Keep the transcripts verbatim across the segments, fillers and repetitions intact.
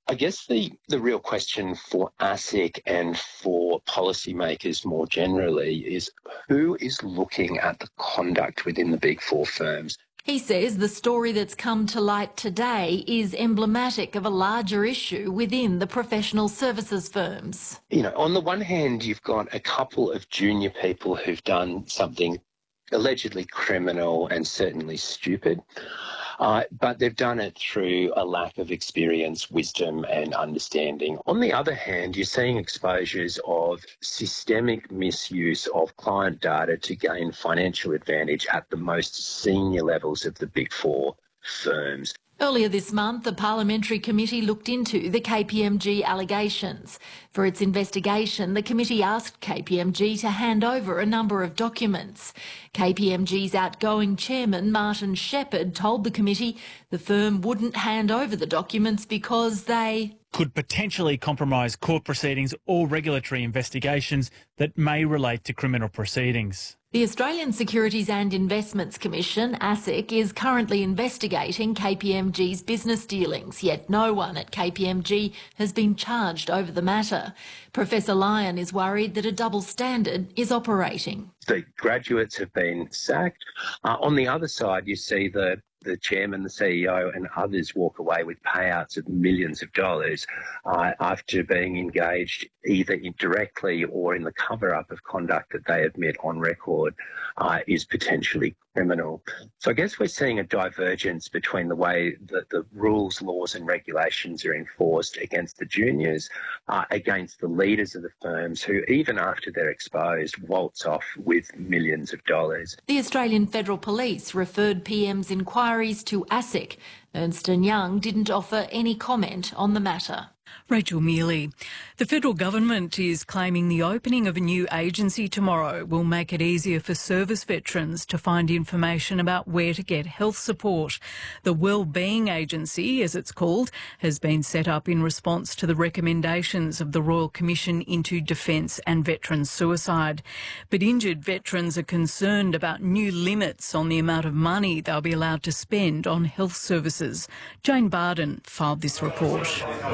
I guess the, the real question for ASIC and for policymakers more generally is who is looking at the conduct within the Big Four firms? He says the story that's come to light today is emblematic of a larger issue within the professional services firms. You know, on the one hand, you've got a couple of junior people who've done something allegedly criminal and certainly stupid. Uh, but they've done it through a lack of experience, wisdom and understanding. On the other hand, you're seeing exposures of systemic misuse of client data to gain financial advantage at the most senior levels of the Big Four firms. Earlier this month, the Parliamentary Committee looked into the K P M G allegations. For its investigation, the committee asked K P M G to hand over a number of documents. K P M G's outgoing chairman, Martin Shepherd, told the committee the firm wouldn't hand over the documents because they could potentially compromise court proceedings or regulatory investigations that may relate to criminal proceedings. The Australian Securities and Investments Commission, ASIC, is currently investigating K P M G's business dealings, yet no one at K P M G has been charged over the matter. Professor Lyon is worried that a double standard is operating. The graduates have been sacked. Uh, on the other side, you see the the chairman, the C E O and others walk away with payouts of millions of dollars uh, after being engaged either indirectly or in the cover-up of conduct that they admit on record uh, is potentially criminal. So I guess we're seeing a divergence between the way that the rules, laws and regulations are enforced against the juniors, uh, against the leaders of the firms who, even after they're exposed, waltz off with millions of dollars. The Australian Federal Police referred P M's inquiries to ASIC. Ernst and Young didn't offer any comment on the matter. Rachel Mealy. The federal government is claiming the opening of a new agency tomorrow will make it easier for service veterans to find information about where to get health support. The Wellbeing Agency, as it's called, has been set up in response to the recommendations of the Royal Commission into Defence and Veterans Suicide. But injured veterans are concerned about new limits on the amount of money they'll be allowed to spend on health services. Jane Barden filed this report.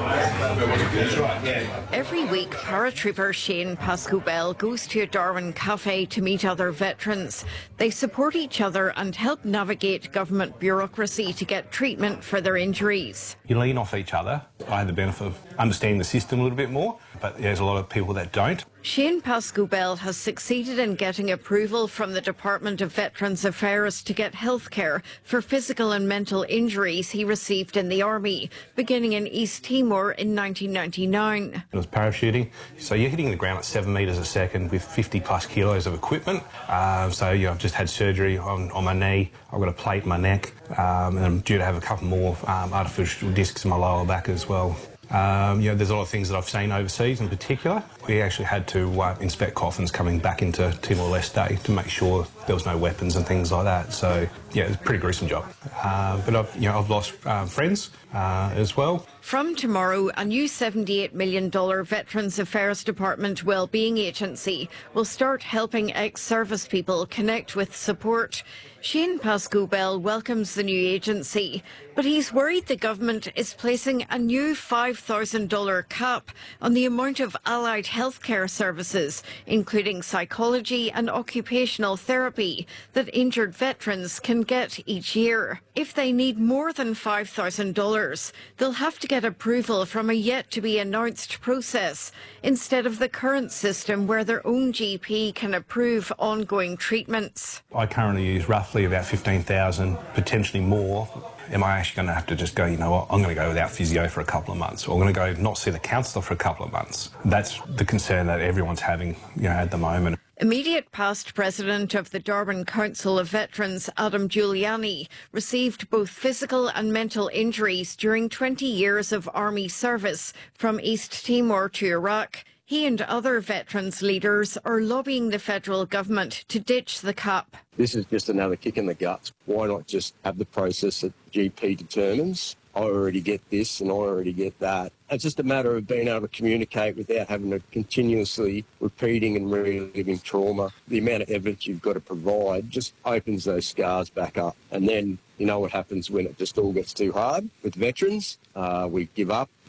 Every week, paratrooper Shane Pascoe-Bell goes to a Darwin cafe to meet other veterans. They support each other and help navigate government bureaucracy to get treatment for their injuries. You lean off each other. I had the benefit of understanding the system a little bit more, but there's a lot of people that don't. Shane Pascoe-Bell has succeeded in getting approval from the Department of Veterans Affairs to get health care for physical and mental injuries he received in the Army, beginning in East Timor in nineteen ninety-nine. It was parachuting, so you're hitting the ground at seven metres a second with fifty plus kilos of equipment. Uh, so yeah, I've just had surgery on, on my knee. I've got a plate in my neck, um, and I'm due to have a couple more um, artificial discs in my lower back as well. Um, you know, there's a lot of things that I've seen overseas in particular. We actually had to uh, inspect coffins coming back into Timor-Leste to make sure there was no weapons and things like that. So, yeah, it's a pretty gruesome job. Uh, but I've, you know, I've lost uh, friends uh, as well. From tomorrow, a new seventy-eight million dollars Veterans Affairs Department Wellbeing Agency will start helping ex-service people connect with support. Shane Pascoe-Bell welcomes the new agency, but he's worried the government is placing a new five thousand dollars cap on the amount of allied healthcare services, including psychology and occupational therapy, that injured veterans can get each year. If they need more than five thousand dollars, they'll have to get approval from a yet-to-be-announced process, instead of the current system where their own G P can approve ongoing treatments. I currently use roughly about fifteen thousand dollars, potentially more. Am I actually going to have to just go, you know what, I'm going to go without physio for a couple of months, or I'm going to go not see the counsellor for a couple of months? That's the concern that everyone's having, you know, at the moment. Immediate past president of the Darwin Council of Veterans, Adam Giuliani, received both physical and mental injuries during twenty years of army service from East Timor to Iraq. He and other veterans leaders are lobbying the federal government to ditch the cap. This is just another kick in the guts. Why not just have the process that G P determines? I already get this and I already get that. It's just a matter of being able to communicate without having to continuously repeating and reliving trauma. The amount of evidence you've got to provide just opens those scars back up. And then you know what happens when it just all gets too hard with veterans. Uh, we give up